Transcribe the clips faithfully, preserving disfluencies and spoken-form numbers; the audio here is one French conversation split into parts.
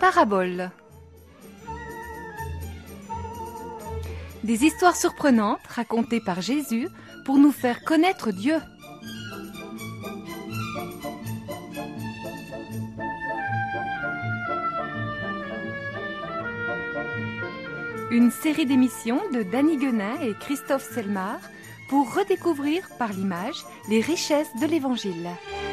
Paraboles. Des histoires surprenantes racontées par Jésus pour nous faire connaître Dieu. Une série d'émissions de Danny Guenin et Christophe Selmar pour redécouvrir par l'image les richesses de l'Évangile.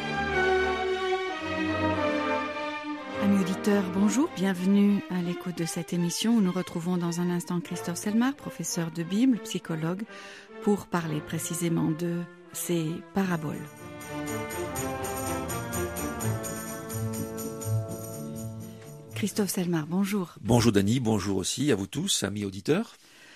Amis auditeurs, bonjour, bienvenue à l'écoute de cette émission où nous retrouvons dans un instant Christophe Selmar, professeur de Bible, psychologue, pour parler précisément de ces paraboles. Christophe Selmar, bonjour. Bonjour Dany, bonjour aussi à vous tous, amis auditeurs.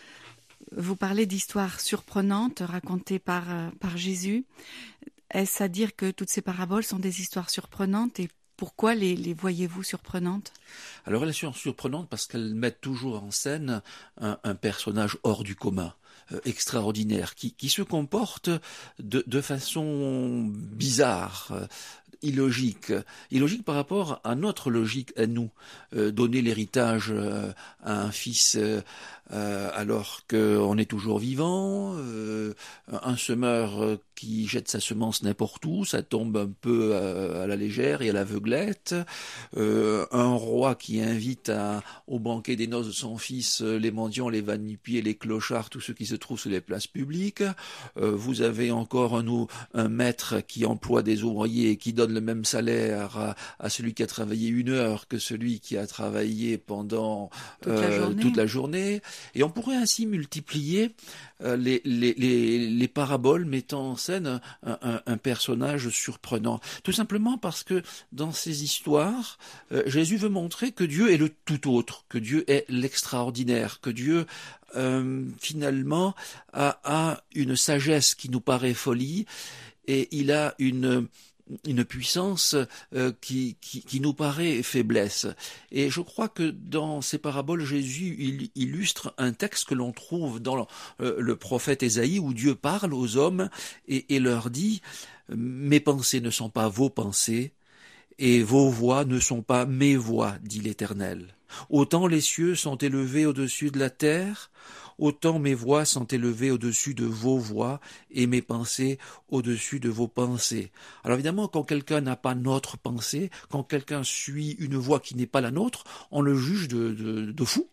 Vous parlez d'histoires surprenantes racontées par, par Jésus. Est-ce à dire que toutes ces paraboles sont des histoires surprenantes et pourquoi les, les voyez-vous surprenantes ? Alors elles sont surprenantes parce qu'elles mettent toujours en scène un, un personnage hors du commun, euh, extraordinaire, qui, qui se comporte de, de façon bizarre, euh, illogique, illogique par rapport à notre logique à nous. Euh, donner l'héritage euh, à un fils euh, euh, alors qu'on est toujours vivant, euh, un semeur euh, qui jette sa semence n'importe où, ça tombe un peu à, à la légère et à l'aveuglette, euh, un roi qui invite à, au banquet des noces de son fils les mendiants, les va-nu-pieds, les clochards, tous ceux qui se trouvent sur les places publiques. Euh, vous avez encore un, un maître qui emploie des ouvriers et qui donne le même salaire à, à celui qui a travaillé une heure que celui qui a travaillé pendant toute, euh, la, journée. toute la journée. Et on pourrait ainsi multiplier euh, les, les, les, les paraboles mettant en scène un, un, un personnage surprenant. Tout simplement parce que dans ces histoires, euh, Jésus veut montrer que Dieu est le tout autre, que Dieu est l'extraordinaire, que Dieu euh, finalement a, a une sagesse qui nous paraît folie et il a une... une puissance euh, qui, qui, qui nous paraît faiblesse. Et je crois que dans ces paraboles, Jésus il illustre un texte que l'on trouve dans le, euh, le prophète Ésaïe, où Dieu parle aux hommes et, et leur dit « Mes pensées ne sont pas vos pensées, et vos voix ne sont pas mes voix, dit l'Éternel. Autant les cieux sont élevés au-dessus de la terre, autant mes voix sont élevées au-dessus de vos voix et mes pensées au-dessus de vos pensées. » Alors évidemment, quand quelqu'un n'a pas notre pensée, quand quelqu'un suit une voix qui n'est pas la nôtre, on le juge de, de, de fou.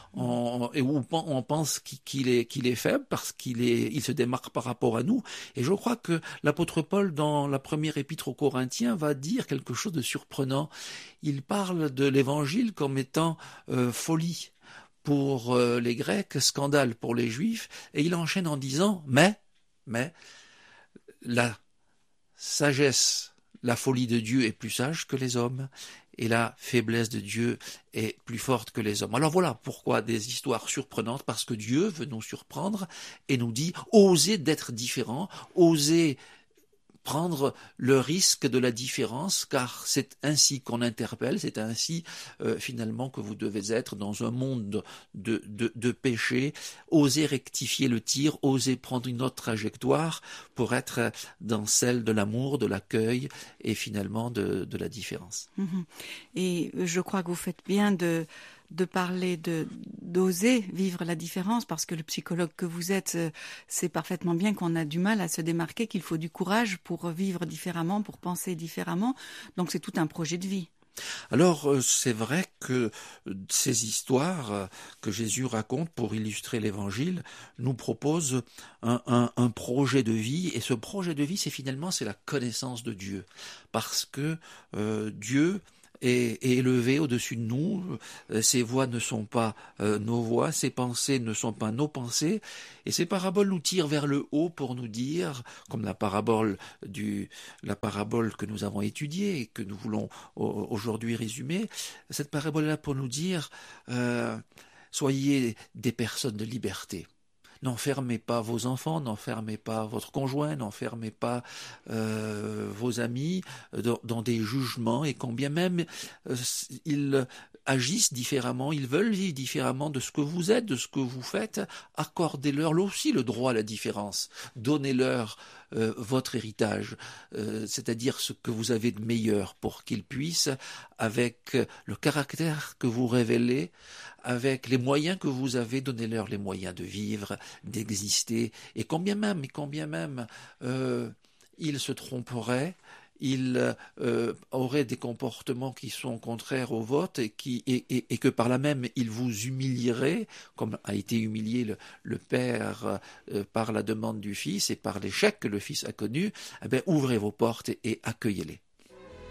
On, et on, on pense qu'il est, qu'il est faible parce qu'il est, il se démarque par rapport à nous. Et je crois que l'apôtre Paul, dans la première épître aux Corinthiens, va dire quelque chose de surprenant. Il parle de l'évangile comme étant euh, folie pour euh, les Grecs, scandale pour les Juifs, et il enchaîne en disant « mais, mais, la sagesse, la folie de Dieu est plus sage que les hommes, et la faiblesse de Dieu est plus forte que les hommes. » Alors voilà pourquoi des histoires surprenantes, parce que Dieu veut nous surprendre et nous dit « osez d'être différent, osez prendre le risque de la différence, car c'est ainsi qu'on interpelle, c'est ainsi euh, finalement que vous devez être dans un monde de, de, de péché. Osez rectifier le tir, osez prendre une autre trajectoire pour être dans celle de l'amour, de l'accueil et finalement de, de la différence. » Et je crois que vous faites bien de... de parler de d'oser vivre la différence, parce que le psychologue que vous êtes sait parfaitement bien qu'on a du mal à se démarquer, qu'il faut du courage pour vivre différemment, pour penser différemment. Donc c'est tout un projet de vie. Alors c'est vrai que ces histoires que Jésus raconte pour illustrer l'Évangile nous proposent un, un, un projet de vie, et ce projet de vie, c'est finalement c'est la connaissance de Dieu, parce que euh, Dieu est, est élevé au-dessus de nous, ses voix ne sont pas euh, nos voix, ses pensées ne sont pas nos pensées, et ces paraboles nous tirent vers le haut pour nous dire, comme la parabole du, la parabole que nous avons étudiée et que nous voulons aujourd'hui résumer, cette parabole est là pour nous dire euh, soyez des personnes de liberté. N'enfermez pas vos enfants, n'enfermez pas votre conjoint, n'enfermez pas euh, vos amis dans, dans des jugements, et quand bien même euh, ils agissent différemment, ils veulent vivre différemment de ce que vous êtes, de ce que vous faites, accordez-leur aussi le droit à la différence, donnez-leur euh, votre héritage, euh, c'est-à-dire ce que vous avez de meilleur pour qu'ils puissent avec le caractère que vous révélez, avec les moyens que vous avez, donnez-leur les moyens de vivre, d'exister, et combien même, et combien même euh, ils se tromperaient, ils euh, auraient des comportements qui sont contraires au vote et, qui, et, et, et que par là même ils vous humilieraient, comme a été humilié le, le père euh, par la demande du fils et par l'échec que le fils a connu, eh bien, ouvrez vos portes et, et accueillez-les.